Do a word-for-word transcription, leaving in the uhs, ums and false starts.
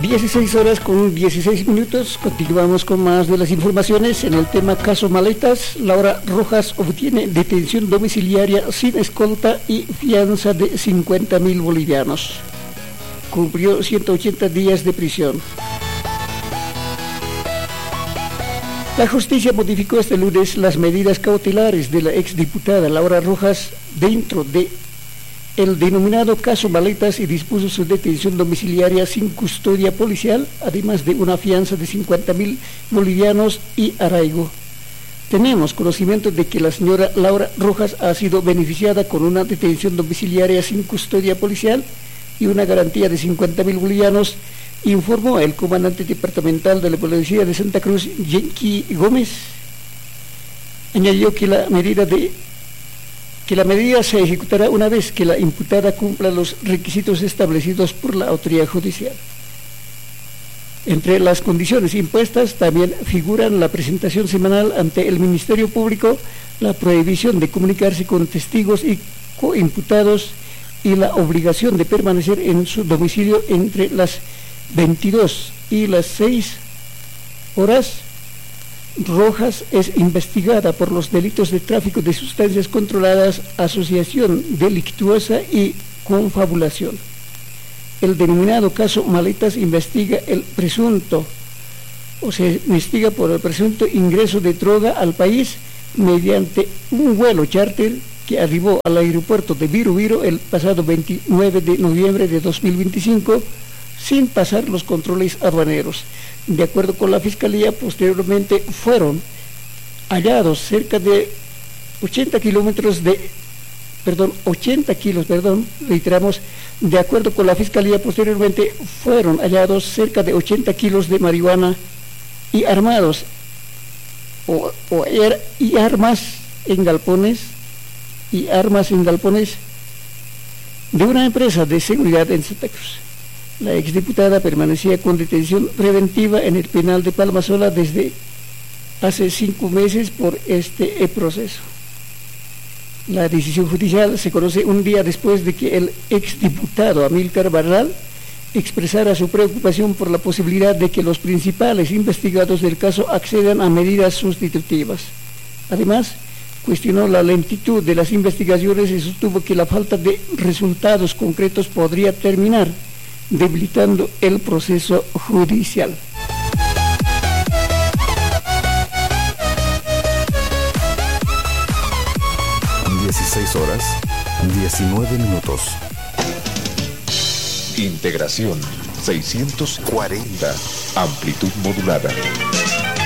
dieciséis horas con dieciséis minutos, continuamos con más de las informaciones. En el tema caso maletas, Laura Rojas obtiene detención domiciliaria sin escolta y fianza de cincuenta mil bolivianos. Cumplió ciento ochenta días de prisión. La justicia modificó este lunes las medidas cautelares de la exdiputada Laura Rojas dentro de el denominado caso Maletas y dispuso su detención domiciliaria sin custodia policial, además de una fianza de cincuenta mil bolivianos y arraigo. Tenemos conocimiento de que la señora Laura Rojas ha sido beneficiada con una detención domiciliaria sin custodia policial y una garantía de cincuenta mil bolivianos, informó el comandante departamental de la Policía de Santa Cruz, Yenki Gómez. Añadió que la medida de que la medida se ejecutará una vez que la imputada cumpla los requisitos establecidos por la autoridad judicial. Entre las condiciones impuestas también figuran la presentación semanal ante el Ministerio Público, la prohibición de comunicarse con testigos y coimputados y la obligación de permanecer en su domicilio entre las veintidós y las seis horas. Rojas es investigada por los delitos de tráfico de sustancias controladas, asociación delictuosa y confabulación. El denominado caso Maletas investiga el presunto, o se investiga por el presunto ingreso de droga al país mediante un vuelo charter que arribó al aeropuerto de Viru Viru el pasado veintinueve de noviembre de dos mil veinticinco sin pasar los controles aduaneros. De acuerdo con la Fiscalía, posteriormente fueron hallados cerca de ochenta kilómetros de, perdón, ochenta kilos, perdón, reiteramos, de acuerdo con la Fiscalía, posteriormente fueron hallados cerca de ochenta kilos de marihuana y armados, o, o er, y armas en galpones, y armas en galpones de una empresa de seguridad en Santa Cruz. La exdiputada permanecía con detención preventiva en el penal de Palmasola desde hace cinco meses por este proceso. La decisión judicial se conoce un día después de que el exdiputado Amílcar Barral expresara su preocupación por la posibilidad de que los principales investigados del caso accedan a medidas sustitutivas. Además, cuestionó la lentitud de las investigaciones y sostuvo que la falta de resultados concretos podría terminar debilitando el proceso judicial. dieciséis horas, diecinueve minutos. Integración seiscientos cuarenta, amplitud modulada.